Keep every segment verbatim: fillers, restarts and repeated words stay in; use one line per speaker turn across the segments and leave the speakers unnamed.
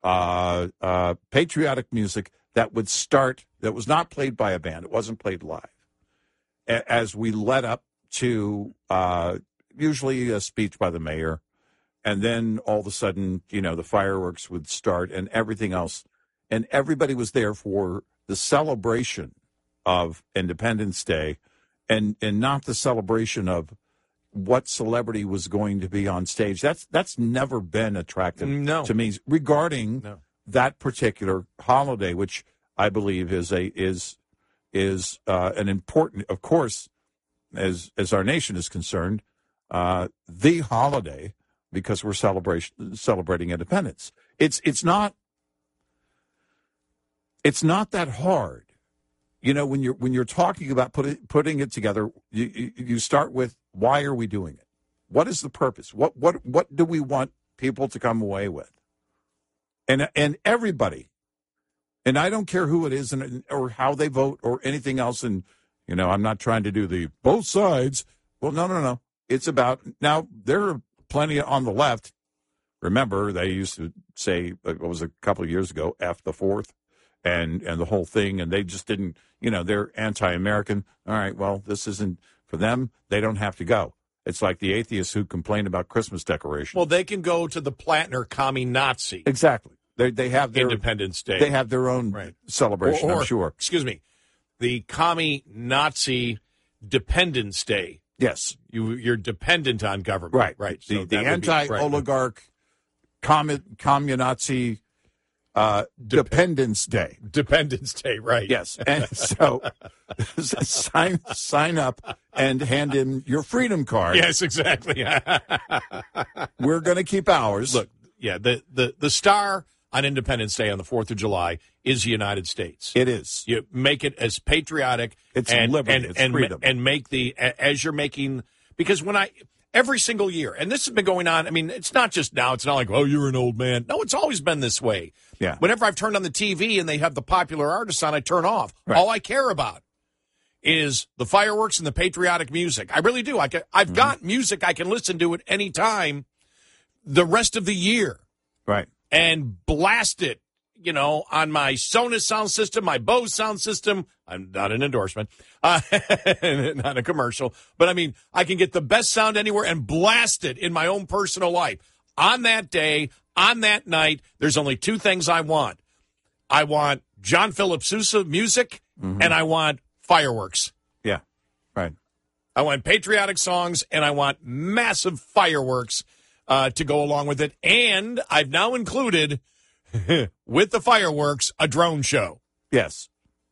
uh, uh, patriotic music that would start, that was not played by a band. It wasn't played live. A- as we led up to uh, usually a speech by the mayor, and then all of a sudden, you know, the fireworks would start and everything else. And everybody was there for the celebration of Independence Day and, and not the celebration of what celebrity was going to be on stage. That's that's never been attractive
no.
to me regarding
no.
that particular holiday, which I believe is a is is uh, an important, of course, as as our nation is concerned, uh, the holiday because we're celebration celebrating independence. It's it's not it's not that hard, you know. When you're when you're talking about putting putting it together, you you, you start with, why are we doing it? What is the purpose? What what what do we want people to come away with? And and everybody, and I don't care who it is and or how they vote or anything else. And you know, I'm not trying to do the both sides. Well, no, no, no. It's about, now there are plenty on the left. Remember, they used to say, what was it, a couple of years ago, F the fourth, and and the whole thing, and they just didn't. You know, they're anti-American. All right, well, this isn't. For them, they don't have to go. It's like the atheists who complain about Christmas decorations.
Well, they can go to the Platner commie Nazi.
Exactly. They they have their
Independence Day.
They have their own
right.
celebration,
or, or,
I'm sure.
Excuse me. The commie Nazi Dependence Day.
Yes.
You, you're dependent on government.
Right.
Right.
The,
So
the anti-oligarch,
right.
commun-Nazi uh, Dep- Dependence Day.
Dependence Day, right.
Yes. And so sign sign up and hand in your freedom card.
Yes, exactly.
We're going to keep ours.
Look, yeah, the, the, the star on Independence Day on the fourth of July is the United States.
It is.
You make it as patriotic.
It's
and,
liberty.
And,
it's
and,
freedom.
And make the, as you're making, because when I, every single year, and this has been going on, I mean, it's not just now. It's not like, oh, you're an old man. No, it's always been this way.
Yeah.
Whenever I've turned on the T V and they have the popular artists on, I turn off. Right. All I care about is the fireworks and the patriotic music. I really do. I can, I've mm-hmm. got music I can listen to at any time the rest of the year.
Right.
And blast it, you know, on my Sonos sound system, my Bose sound system. I'm not an endorsement, uh, not a commercial. But, I mean, I can get the best sound anywhere and blast it in my own personal life. On that day, on that night, there's only two things I want. I want John Philip Sousa music, mm-hmm. and I want fireworks.
Yeah, right.
I want patriotic songs, and I want massive fireworks uh, to go along with it. And I've now included, with the fireworks, a drone show.
Yes.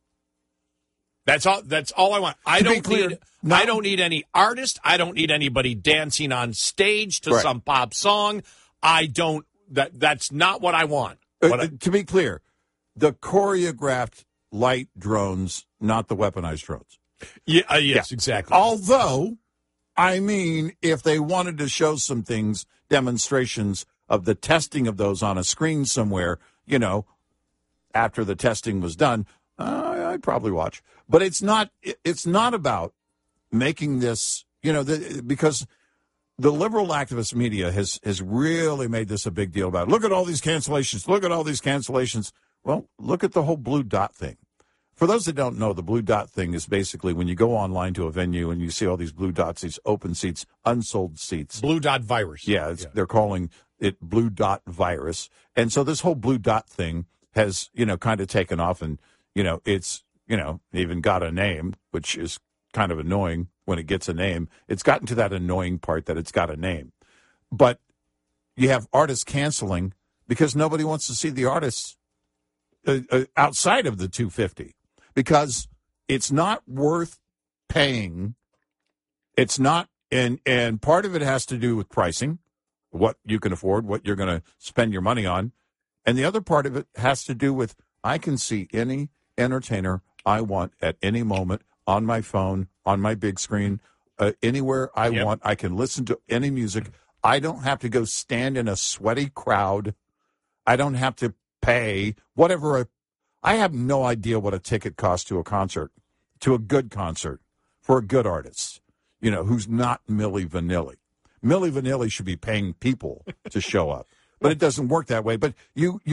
That's all. That's all I want. I
to
don't
clear,
need.
no.
I don't need any artist. I don't need anybody dancing on stage to
right.
some pop song. I don't. That that's not what I want.
Uh,
What I,
to be clear, the choreographed light drones, not the weaponized drones.
yeah. Uh, yes.
Yeah.
Exactly.
Although, I mean, if they wanted to show some things, demonstrations of the testing of those on a screen somewhere, you know, after the testing was done, uh, I'd probably watch. But it's not. It's not about making this, you know, the, because the liberal activist media has has really made this a big deal about it. Look at all these cancellations. Look at all these cancellations. Well, look at the whole blue dot thing. For those that don't know, the blue dot thing is basically when you go online to a venue and you see all these blue dots, these open seats, unsold seats.
Blue dot virus.
Yeah, it's,
yeah.
They're calling it blue dot virus. And so this whole blue dot thing has, you know, kind of taken off, and, you know, it's, you know, even got a name, which is kind of annoying when it gets a name. It's gotten to that annoying part that it's got a name. But you have artists canceling because nobody wants to see the artists uh, uh, outside of the two fifty. Because it's not worth paying. It's not, and and part of it has to do with pricing, what you can afford, what you're going to spend your money on. And the other part of it has to do with, I can see any entertainer I want at any moment on my phone, on my big screen, uh, anywhere I yep. want. I can listen to any music. I don't have to go stand in a sweaty crowd. I don't have to pay whatever a I have no idea what a ticket costs to a concert, to a good concert, for a good artist, you know, who's not Milli Vanilli. Milli Vanilli should be paying people to show up, but it doesn't work that way. But you, you